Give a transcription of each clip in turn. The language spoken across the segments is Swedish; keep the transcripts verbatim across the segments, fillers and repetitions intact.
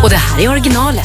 Och det här är originalet.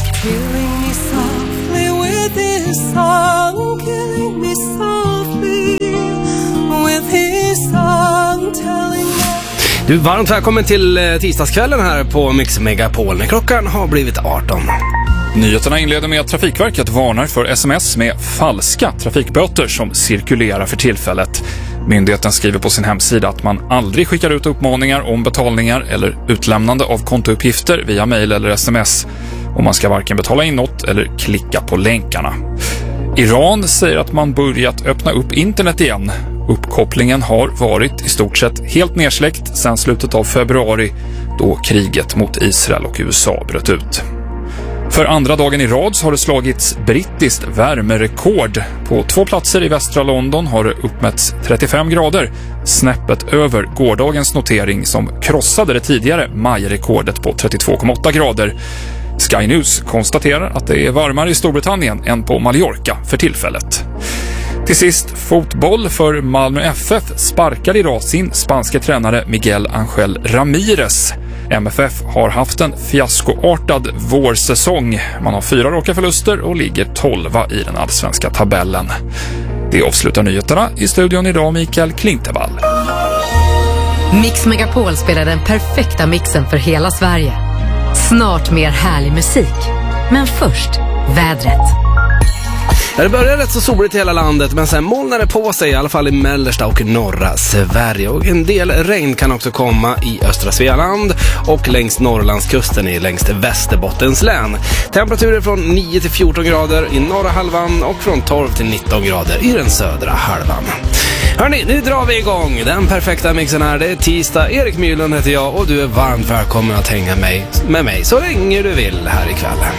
Du, varmt välkommen till tisdagskvällen här på Mix Megapol när klockan har blivit arton. Nyheterna inleder med att Trafikverket varnar för sms med falska trafikböter som cirkulerar för tillfället. Myndigheten skriver på sin hemsida att man aldrig skickar ut uppmaningar om betalningar eller utlämnande av kontouppgifter via mejl eller sms. Och man ska varken betala in något eller klicka på länkarna. Iran säger att man börjat öppna upp internet igen. Uppkopplingen har varit i stort sett helt nedsläckt sedan slutet av februari då kriget mot Israel och U S A bröt ut. För andra dagen i rad så har det slagits brittiskt värmerekord. På två platser i västra London har det uppmätts trettiofem grader, snäppet över gårdagens notering som krossade det tidigare majrekordet på trettiotvå komma åtta grader. Sky News konstaterar att det är varmare i Storbritannien än på Mallorca för tillfället. Till sist, fotboll för Malmö F F sparkar idag sin spanska tränare Miguel Ángel Ramírez. M F F har haft en fiaskoartad vårsäsong. Man har fyra raka förluster och ligger tolva i den allsvenska tabellen. Det avslutar nyheterna. I studion idag Mikael Klintevall. Mix Megapol spelar den perfekta mixen för hela Sverige. Snart mer härlig musik. Men först, vädret. Det börjar rätt så soligt i hela landet, men sen molnar det på sig i alla fall i mellersta och norra Sverige. Och en del regn kan också komma i östra Svealand och längs Norrlandskusten i längs Västerbottens län. Temperaturer från nio till fjorton grader i norra halvan och från tolv till nitton grader i den södra halvan. Hörrni, nu drar vi igång den perfekta mixen här. Det är tisdag, Erik Mylund heter jag och du är varmt välkommen att hänga med, med mig så länge du vill här ikväll.